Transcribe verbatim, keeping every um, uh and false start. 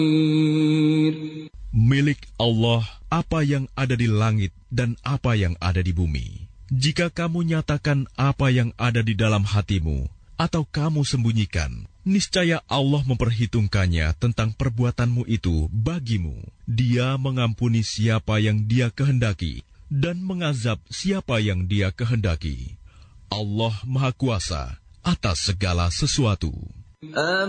Milik Allah apa yang ada di langit dan apa yang ada di bumi. Jika kamu nyatakan apa yang ada di dalam hatimu, atau kamu sembunyikan, niscaya Allah memperhitungkannya tentang perbuatanmu itu bagimu. Dia mengampuni siapa yang Dia kehendaki dan mengazab siapa yang Dia kehendaki. Allah Maha Kuasa atas segala sesuatu.